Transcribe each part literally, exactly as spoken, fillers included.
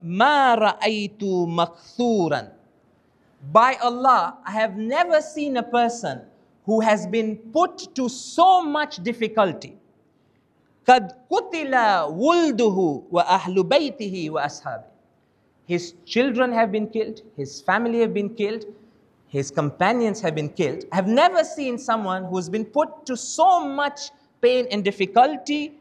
مَا رَأَيْتُ مَقْثُورًا. By Allah, I have never seen a person who has been put to so much difficulty. قَدْ قُتِلَ وُلْدُهُ وَأَهْلُ بَيْتِهِ وَأَصْحَابِهِ. His children have been killed, his family have been killed, his companions have been killed. I have never seen someone who has been put to so much pain and difficulty.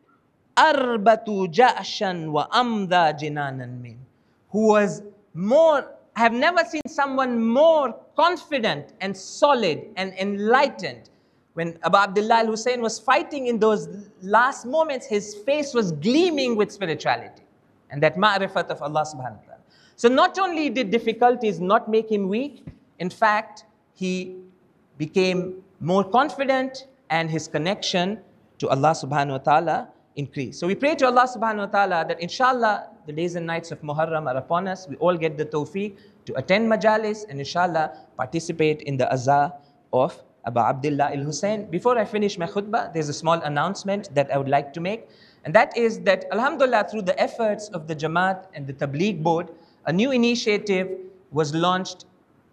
أَرْبَةُ جَأْشًا وَأَمْذَى جِنَانًا مِنْ. Who was more, I have never seen someone more confident and solid and enlightened. When Abu Abdullah al-Hussein was fighting in those last moments, his face was gleaming with spirituality and that ma'rifat of Allah subhanahu wa ta'ala. So not only did difficulties not make him weak, in fact, he became more confident and his connection to Allah subhanahu wa ta'ala increased. So we pray to Allah subhanahu wa ta'ala that inshallah the days and nights of Muharram are upon us. We all get the tawfiq to attend majalis and inshallah participate in the azah of Abu Abdullah al-Hussein. Before I finish my khutbah, there's a small announcement that I would like to make. And that is that alhamdulillah, through the efforts of the Jamaat and the Tabligh board, a new initiative was launched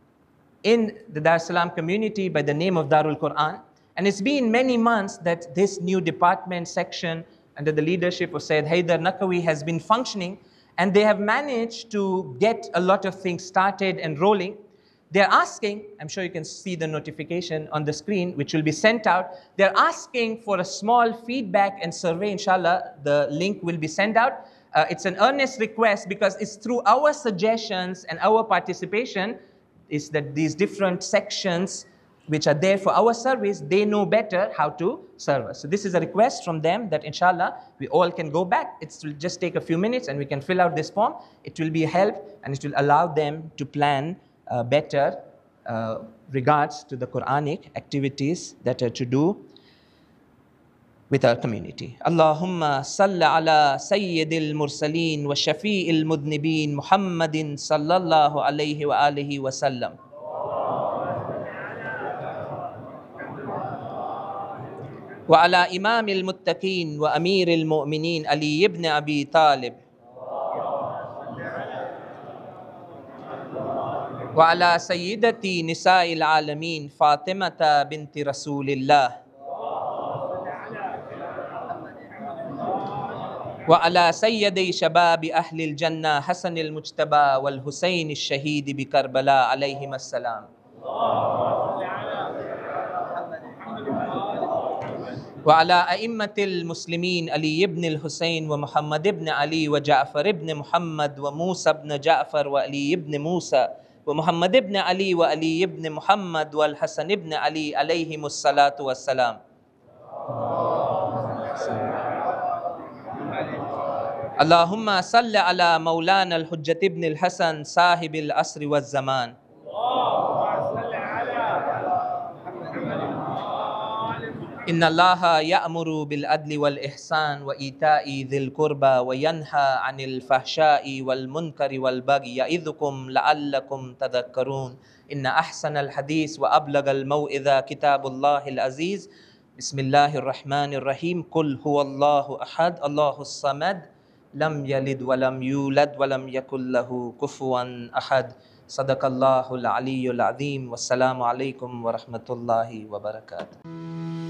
in the Dar es Salaam community by the name of Darul Quran. And it's been many months that this new department section under the leadership of Sayyid Haidar Naqawi has been functioning, and they have managed to get a lot of things started and rolling. They're asking, I'm sure you can see the notification on the screen, which will be sent out. They're asking for a small feedback and survey, inshallah. The link will be sent out. Uh, it's an earnest request because it's through our suggestions and our participation is that these different sections which are there for our service, they know better how to serve us. So this is a request from them that inshallah we all can go back. It will just take a few minutes and we can fill out this form. It will be a help and it will allow them to plan uh, better uh, regards to the Quranic activities that are to do with our community. Allahumma salli ala sayyidil mursaleen wa shafi'il mudnibeen Muhammadin sallallahu alayhi wa alihi wa sallam. Wa ala imamil muttaqeen wa amiril mu'mineen Ali ibn Abi Talib. Wa ala sayyidati nisa'il alameen Fatimata binti Rasulillah. وعلى سيدي شباب أهل الجنة حسن المجتبى والحسين الشهيد بكربلاء عليهما السلام. وعلى أئمة المسلمين علي بن الحسين ومحمد بن علي وجعفر بن محمد وموسى بن جعفر وعلي بن موسى ومحمد بن علي وعلي بن محمد والحسن بن علي عليهم الصلاة والسلام. اللهم صل على مولانا الحجة ابن الحسن صاحب العصر والزمان. إن الله يأمر بالعدل والإحسان وإيتاء ذي القربى وينهى عن الفحشاء والمنكر والبغي يعظكم لعلكم تذكرون. إن أحسن الحديث وأبلغ الموعظة كتاب الله العزيز. بسم الله الرحمن الرحيم. قل هو الله أحد الله الصمد لم يلد ولم يولد ولم يكن له كفوا أحد. صدق الله العلي العظيم. والسلام عليكم ورحمة الله وبركاته.